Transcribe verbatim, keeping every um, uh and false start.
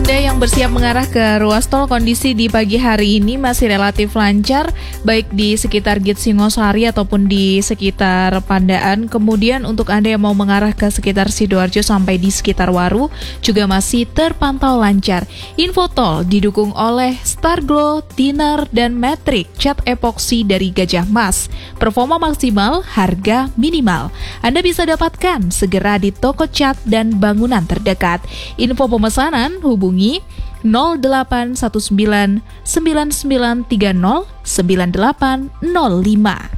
Anda yang bersiap mengarah ke ruas tol, kondisi di pagi hari ini masih relatif lancar, baik di sekitar Git Singosari ataupun di sekitar Pandaan. Kemudian untuk Anda yang mau mengarah ke sekitar Sidoarjo sampai di sekitar Waru, juga masih terpantau lancar. Info tol didukung oleh Starglow, Thinner, dan Matrix cat epoksi dari Gajah Mas. Performa maksimal, harga minimal. Anda bisa dapatkan segera di toko cat dan bangunan terdekat. Info pemesanan hubungi nol delapan satu sembilan sembilan sembilan tiga nol sembilan delapan nol lima.